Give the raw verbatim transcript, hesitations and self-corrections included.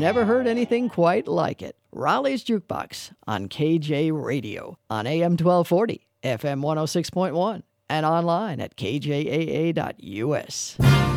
never heard anything quite like it. Raleigh's Jukebox on K J Radio on A M twelve forty, F M one oh six point one, and online at K J A A dot U S.